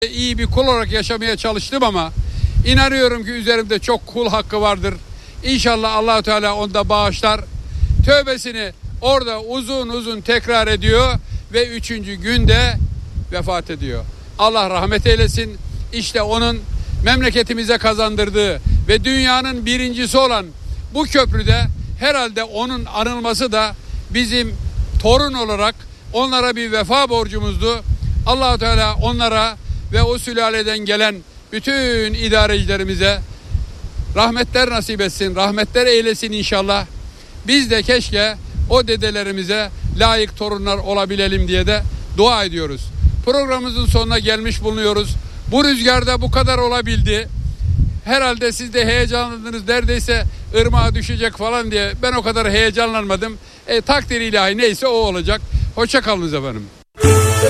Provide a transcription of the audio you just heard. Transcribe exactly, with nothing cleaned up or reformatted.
İyi bir kul olarak yaşamaya çalıştım ama inanıyorum ki üzerimde çok kul hakkı vardır. İnşallah Allah-u Teala onda bağışlar. Tövbesini orada uzun uzun tekrar ediyor ve üçüncü günde vefat ediyor. Allah rahmet eylesin. İşte onun memleketimize kazandırdığı ve dünyanın birincisi olan bu köprüde herhalde onun anılması da bizim torun olarak onlara bir vefa borcumuzdu. Allah-u Teala onlara ve o sülaleden gelen bütün idarecilerimize rahmetler nasip etsin, rahmetler eylesin inşallah. Biz de keşke o dedelerimize layık torunlar olabilelim diye de dua ediyoruz. Programımızın sonuna gelmiş bulunuyoruz. Bu rüzgarda bu kadar olabildi. Herhalde siz de heyecanlandınız, neredeyse ırmağa düşecek falan diye. Ben o kadar heyecanlanmadım. E, takdir ilahi neyse o olacak. Hoşça kalınız efendim.